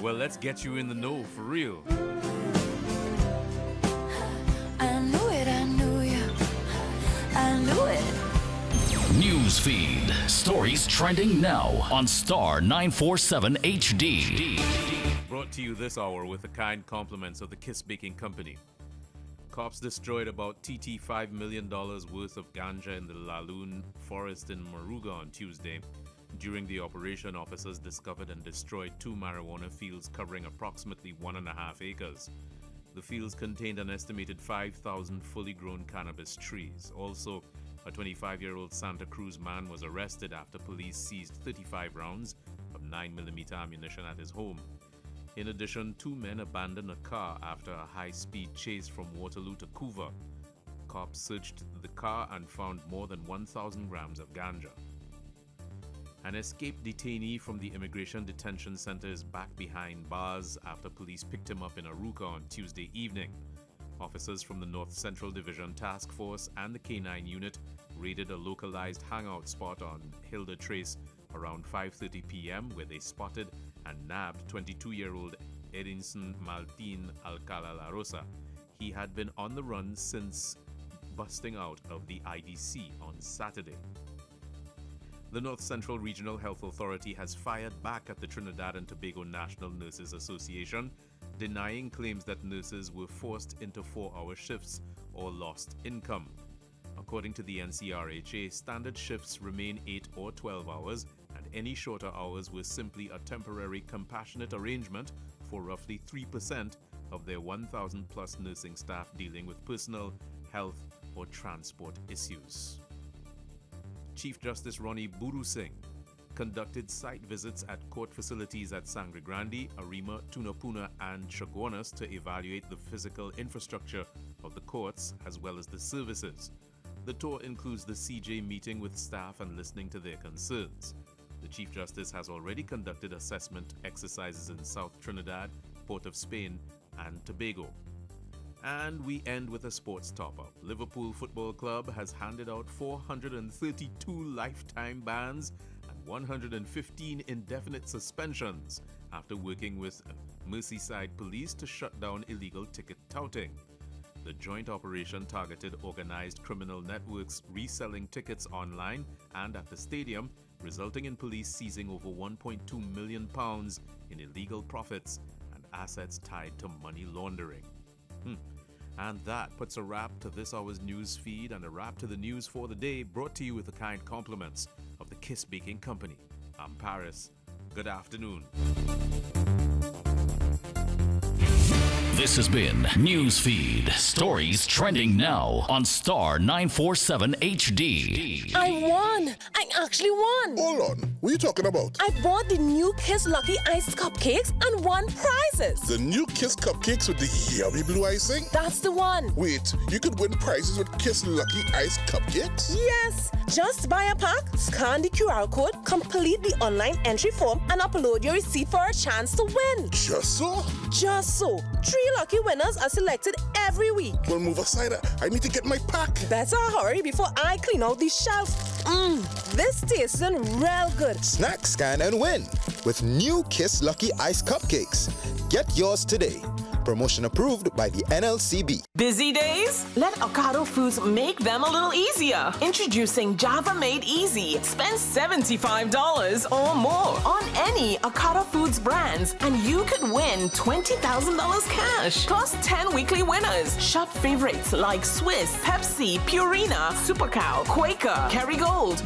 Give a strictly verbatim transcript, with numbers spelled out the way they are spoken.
Well, let's get you in the know for real. I knew it, I knew you. I knew it. News feed. Stories trending now on Star nine forty-seven H D. Brought to you this hour with the kind compliments of the Kiss Baking Company. Cops destroyed about T T five million dollars worth of ganja in the Laloon forest in Moruga on Tuesday. During the operation, officers discovered and destroyed two marijuana fields covering approximately one and a half acres. The fields contained an estimated five thousand fully grown cannabis trees. Also, a twenty-five-year-old Santa Cruz man was arrested after police seized thirty-five rounds of nine millimeter ammunition at his home. In addition, two men abandoned a car after a high-speed chase from Waterloo to Couva. Cops searched the car and found more than one thousand grams of ganja. An escaped detainee from the Immigration Detention Center is back behind bars after police picked him up in Arouca on Tuesday evening. Officers from the North Central Division Task Force and the K nine unit raided a localized hangout spot on Hilda Trace around five thirty p.m. where they spotted and nabbed twenty-two-year-old Edinson Martin Alcala La Rosa. He had been on the run since busting out of the I D C on Saturday. The North Central Regional Health Authority has fired back at the Trinidad and Tobago National Nurses Association, denying claims that nurses were forced into four-hour shifts or lost income. According to the N C R H A, standard shifts remain eight or twelve hours, and any shorter hours were simply a temporary compassionate arrangement for roughly three percent of their one thousand plus nursing staff dealing with personal, health, or transport issues. Chief Justice Ronnie Buru Singh conducted site visits at court facilities at Sangre Grande, Arima, Tunapuna, and Chaguanas to evaluate the physical infrastructure of the courts as well as the services. The tour includes the C J meeting with staff and listening to their concerns. The Chief Justice has already conducted assessment exercises in South Trinidad, Port of Spain, and Tobago. And we end with a sports top-up. Liverpool Football Club has handed out four hundred thirty-two lifetime bans and one hundred fifteen indefinite suspensions after working with Merseyside Police to shut down illegal ticket touting. The joint operation targeted organized criminal networks reselling tickets online and at the stadium, resulting in police seizing over one point two million pounds in illegal profits and assets tied to money laundering. Hmm. And that puts a wrap to this hour's news feed and a wrap to the news for the day, brought to you with the kind compliments of the Kiss Baking Company. I'm Paris. Good afternoon. This has been Newsfeed. Stories trending now on Star nine forty-seven H D. I won! I actually won! Hold on. What are you talking about? I bought the new Kiss Lucky Iced Cupcakes and won prizes. The new Kiss Cupcakes with the yummy blue icing? That's the one. Wait, you could win prizes with Kiss Lucky Iced Cupcakes? Yes! Just buy a pack, scan the Q R code, complete the online entry form, and upload your receipt for a chance to win. Just so? Just so. Three lucky winners are selected every week. Well, move aside. I need to get my pack. Better hurry before I clean out the shelf. Mmm, this tastes real good. Snack, scan, and win with new Kiss Lucky Ice Cupcakes. Get yours today. Promotion approved by the N L C B. Busy days? Let Ocado Foods make them a little easier. Introducing Java Made Easy. Spend seventy-five dollars or more on any Ocado Foods brands, and you could win twenty thousand dollars cash, plus ten weekly winners. Shop favorites like Swiss, Pepsi, Purina, Super Cow, Quaker, Kerrygold,